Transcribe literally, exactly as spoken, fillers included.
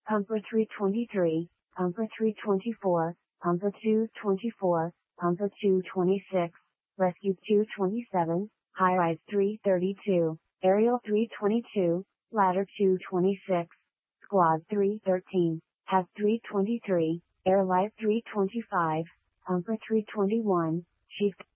Pumper three twenty-three, Pumper three twenty-four, Pumper two twenty-four, Pumper two twenty-six, Rescue two twenty-seven, High Rise three thirty-two, Aerial three twenty-two, Ladder two twenty-six, Squad three thirteen, H A Z three twenty-three, Air Light three twenty-five, Pumper three twenty-one, Chief